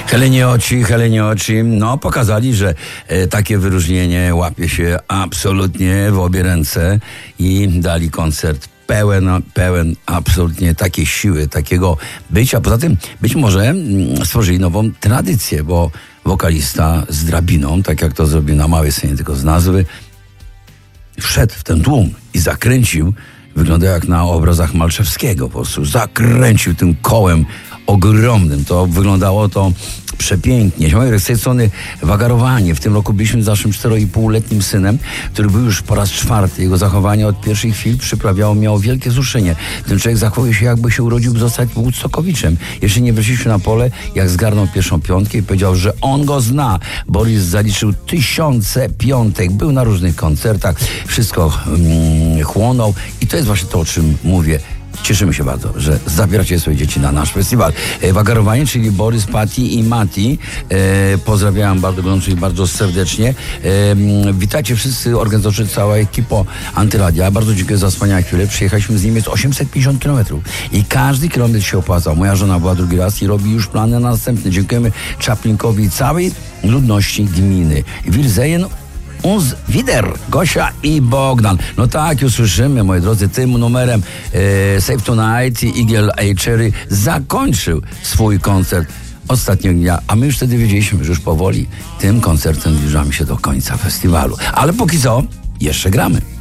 Heleni Oci, no pokazali, że takie wyróżnienie łapie się absolutnie w obie ręce i dali koncert pełen absolutnie takiej siły, takiego bycia. Poza tym być może stworzyli nową tradycję, bo wokalista z drabiną, tak jak to zrobił na małej scenie, tylko z nazwy, wszedł w ten tłum i zakręcił. Wygląda jak na obrazach Malczewskiego, po prostu zakręcił tym kołem ogromnym. To wyglądało to przepięknie. Z tej strony wagarowanie. W tym roku byliśmy z naszym 4,5-letnim synem, który był już po raz 4. Jego zachowanie od pierwszych chwil miało wielkie wzruszenie. Ten człowiek zachowywał się, jakby się urodził, by zostać Woodstockowiczem. Jeszcze nie weszliśmy na pole, jak zgarnął pierwszą piątkę i powiedział, że on go zna. Boris zaliczył 1000 piątek, był na różnych koncertach, wszystko chłonął i to jest właśnie to, o czym mówię. Cieszymy się bardzo, że zabieracie swoje dzieci na nasz festiwal. Wagarowanie, czyli Borys, Patty i Mati. Pozdrawiam bardzo gorąco i bardzo serdecznie. Witajcie wszyscy organizatorzy, cała ekipa Antyradia. Bardzo dziękuję za wspaniałe chwile. Przyjechaliśmy z Niemiec 850 km i każdy kilometr się opłacał. Moja żona była drugi raz i robi już plany na następny. Dziękujemy Czaplinkowi i całej ludności gminy. Wirsehen uns wieder, Gosia i Bogdan. No tak, już słyszymy, moi drodzy, tym numerem Save Tonight i Eagle A. Cherry zakończył swój koncert ostatniego dnia, a my już wtedy wiedzieliśmy, że już powoli tym koncertem zbliżamy się do końca festiwalu. Ale póki co, jeszcze gramy.